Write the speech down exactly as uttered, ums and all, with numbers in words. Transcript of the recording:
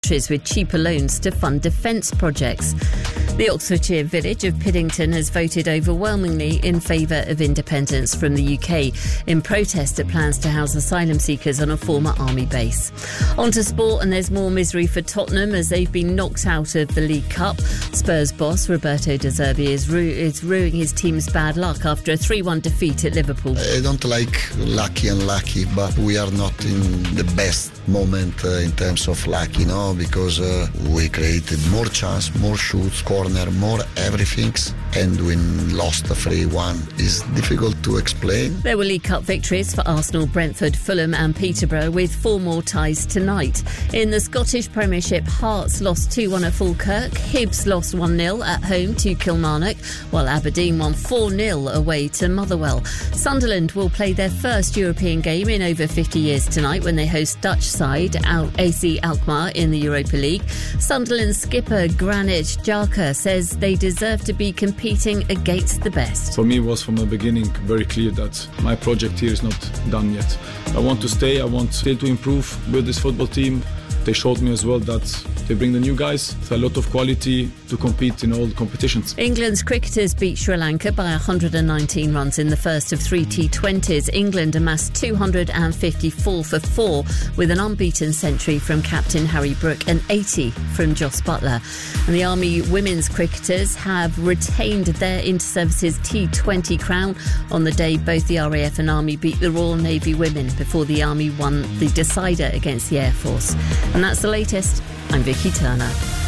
with cheaper loans to fund defence projects. The Oxfordshire village of Piddington has voted overwhelmingly in favour of independence from the U K in protest at plans to house asylum seekers on a former army base. On to sport, and there's more misery for Tottenham as they've been knocked out of the League Cup. Spurs boss Roberto De Zerbi is, ru- is ruining his team's bad luck after a three one defeat at Liverpool. I don't like lucky and lucky, but we are not in the best moment uh, in terms of luck, you know, because uh, we created more chance, more shoots, corner, more everything, and we lost a three one. It's difficult to explain. There were League Cup victories for Arsenal, Brentford, Fulham and Peterborough, with four more ties tonight. In the Scottish Premiership, Hearts lost two one at Falkirk, Hibs lost one nil at home to Kilmarnock, while Aberdeen won four nil away to Motherwell. Sunderland will play their first European game in over fifty years tonight when they host Dutch side A C Alkmaar in the Europa League. Sunderland skipper Granit Xhaka says they deserve to be competing against the best. For me, it was from the beginning very clear that my project here is not done yet. I want to stay, I want still to improve with this football team. They showed me as well that they bring the new guys with a lot of quality to compete in all the competitions. England's cricketers beat Sri Lanka by one hundred nineteen runs in the first of three T twenties. England amassed two hundred fifty-four for four with an unbeaten century from captain Harry Brook and eighty from Jos Buttler. And the Army women's cricketers have retained their Inter-Services T twenty crown on the day both the R A F and Army beat the Royal Navy women before the Army won the decider against the Air Force. And that's the latest. I'm Vicky Turner.